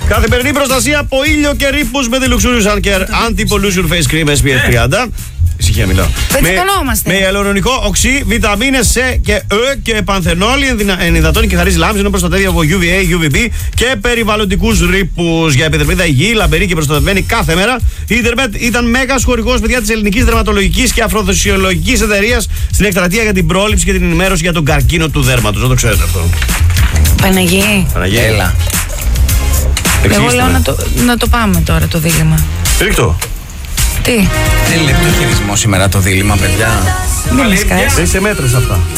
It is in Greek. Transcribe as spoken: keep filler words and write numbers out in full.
Καθημερινή προστασία από ήλιο και ρήπους με τη Luxurious Sun Anti-Pollution Face Cream ες πι εφ τριάντα. Ησυχία μιλάω. Με, με ιαλουρονικό οξύ, βιταμίνες C και E και πανθενόλη, ενυδατώνει και χαρίζει λάμψη, ενώ προστατεύει από γιου βι έι, γιου βι μπι και περιβαλλοντικούς ρήπους. Για επιδερμίδα υγιή, λαμπερή και προστατευμένη κάθε μέρα. Η Ιντερμετ ήταν μέγας χορηγός, παιδιά, της ελληνικής δερματολογικής και αφροδοσιολογικής εταιρείας στην εκστρατεία για την πρόληψη και την ενημέρωση για τον καρκίνο του δέρματος. Να το ξέρετε αυτό. Παναγία. Παναγία. Έλα. Εγώ λέω να το, να το πάμε τώρα το δίλημμα. Ρίχτω. Τι. Δεν είναι λεπτό χειρισμό σήμερα το δίλημμα, παιδιά. Μην λες κάτι. Δεν είσαι μέτρες αυτά.